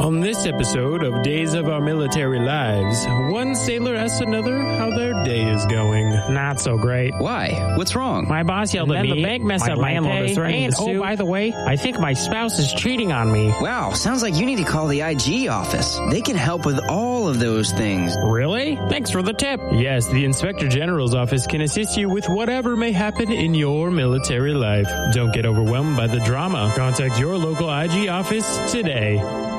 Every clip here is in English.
On this episode of Days of Our Military Lives, one sailor asks another how their day is going. Not so great. Why? What's wrong? My boss yelled at me. The bank messed up my landlord pay. is threatening And, to sue. oh, by the way, I think my spouse is cheating on me. Wow, sounds like you need to call the IG office. They can help with all of those things. Really? Thanks for the tip. Yes, the Inspector General's office can assist you with whatever may happen in your military life. Don't get overwhelmed by the drama. Contact your local IG office today.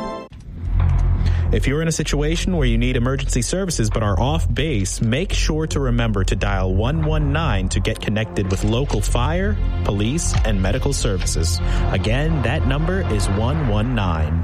If you're in a situation where you need emergency services but are off base, make sure to remember to dial 119 to get connected with local fire, police, and medical services. Again, that number is 119.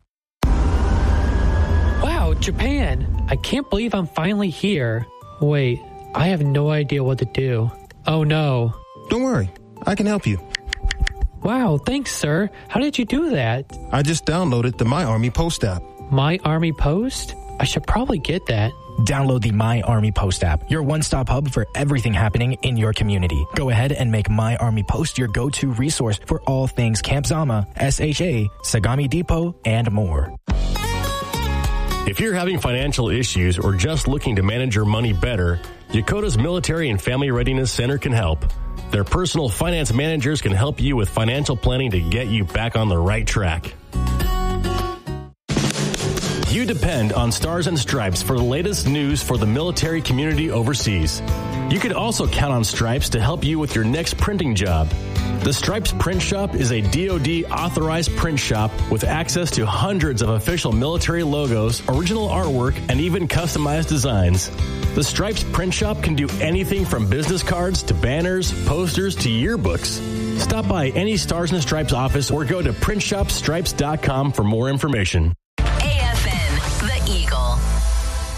Wow, Japan! I can't believe I'm finally here. Wait, I have no idea what to do. Oh no. Don't worry, I can help you. Wow, thanks, sir. How did you do that? I just downloaded the My Army Post app. My Army Post? I should probably get that. Download the My Army Post app, your one-stop hub for everything happening in your community. Go ahead and make My Army Post your go-to resource for all things Camp Zama, SHA, Sagami Depot, and more. If you're having financial issues or just looking to manage your money better, Yokota's Military and Family Readiness Center can help. Their personal finance managers can help you with financial planning to get you back on the right track. You depend on Stars and Stripes for the latest news for the military community overseas. You can also count on Stripes to help you with your next printing job. The Stripes Print Shop is a DoD authorized print shop with access to hundreds of official military logos, original artwork, and even customized designs. The Stripes Print Shop can do anything from business cards to banners, posters to yearbooks. Stop by any Stars and Stripes office or go to printshopstripes.com for more information.